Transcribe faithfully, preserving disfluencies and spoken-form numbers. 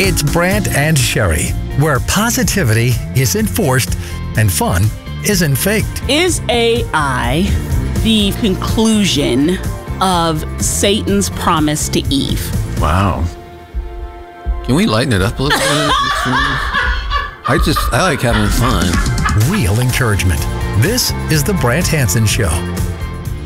It's Brant and Sherry, where positivity is enforced and fun isn't faked. Is A I the conclusion of Satan's promise to Eve? Wow. Can we lighten it up a little bit? I just, I like having fun. Real encouragement. This is the Brant Hansen Show.